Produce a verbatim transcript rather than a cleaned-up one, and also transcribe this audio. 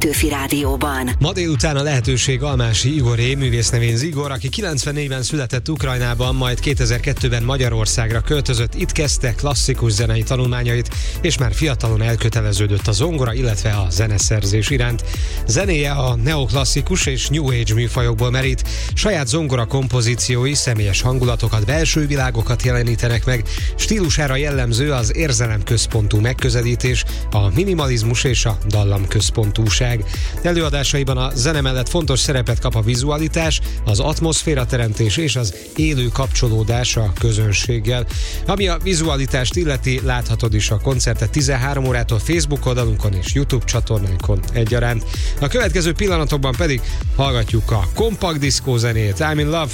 Petőfi Rádióban. Ma délután a lehetőség Almási Igoré, művésznevén Zigor, aki kilencvennégyben született Ukrajnában, majd kétezer-kettőben Magyarországra költözött. Itt kezdte klasszikus zenei tanulmányait, és már fiatalon elköteleződött a zongora, illetve a zeneszerzés iránt. Zenéje a neoklasszikus és New Age műfajokból merít, saját zongora kompozíciói személyes hangulatokat, belső világokat jelenítenek meg, stílusára jellemző az érzelemközpontú megközelítés, a minimalizmus és a dallamközpontúság. Előadásaiban a zene mellett fontos szerepet kap a vizualitás, az atmoszféra teremtés és az élő kapcsolódás a közönséggel. Ami a vizualitást illeti, láthatod is a koncertet tizenhárom órától Facebook oldalunkon és YouTube csatornánkon egyaránt. A következő pillanatokban pedig hallgatjuk a kompakt diszkó zenét. I'm in Love